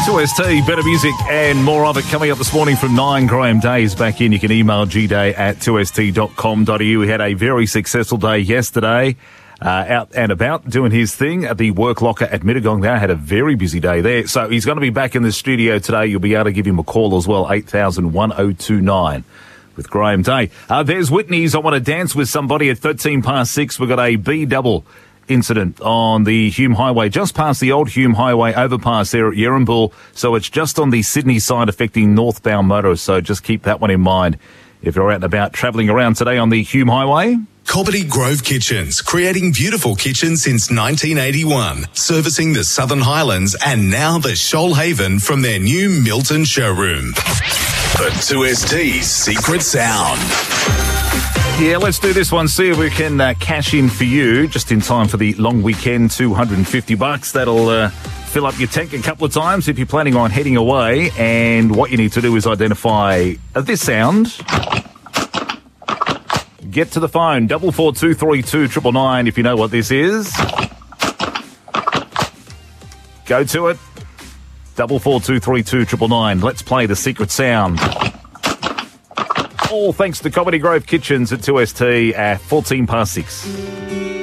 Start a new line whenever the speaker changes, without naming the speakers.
2ST, better music and more of it coming up this morning from 9. Graham Day is back in. You can email gday@2st.com.au. We had a very successful day yesterday. Out and about doing his thing at the Work Locker at Mittagong. Now had a very busy day there. So he's going to be back in the studio today. You'll be able to give him a call as well, 8000-1029 with Graham Day. There's Whitney's I Want to Dance With Somebody at 6:13. We've got a B-double incident on the Hume Highway, just past the old Hume Highway overpass there at Yerrinbul. So it's just on the Sydney side affecting northbound motorists. So just keep that one in mind if you're out and about travelling around today on the Hume Highway.
Cobbitty Grove Kitchens, creating beautiful kitchens since 1981, servicing the Southern Highlands and now the Shoalhaven from their new Milton showroom. The 2ST's Secret Sound.
Yeah, let's do this one. See if we can cash in for you just in time for the long weekend. $250. That'll fill up your tank a couple of times if you're planning on heading away. And what you need to do is identify this sound. Get to the phone, 44232999 if you know what this is. Go to it, 44232999. Let's play the secret sound. All thanks to Cobbitty Grove Kitchens at 2ST at 6:14.